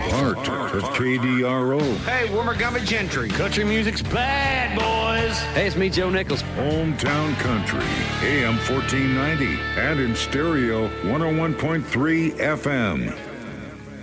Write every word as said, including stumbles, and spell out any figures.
heart of K D R O. Hey, Wimmergummy Gentry. Country music's bad, boys. Hey, it's me, Joe Nichols. Hometown Country, A M fourteen ninety, and in stereo, one oh one point three F M.